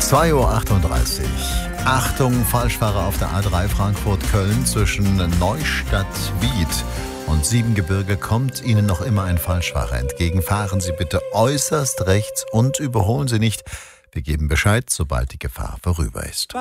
2:38 Uhr. Achtung, Falschfahrer auf der A3 Frankfurt-Köln zwischen Neustadt-Wied und Siebengebirge kommt Ihnen noch immer ein Falschfahrer entgegen. Fahren Sie bitte äußerst rechts und überholen Sie nicht. Wir geben Bescheid, sobald die Gefahr vorüber ist.